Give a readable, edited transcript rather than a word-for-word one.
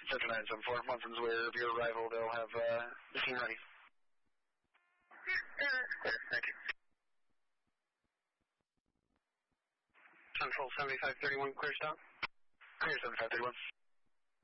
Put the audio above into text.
Center 974, Munson's where of your arrival, they'll have the team ready. Clear, thank you. Central 7531, clear stop. Clear 7531.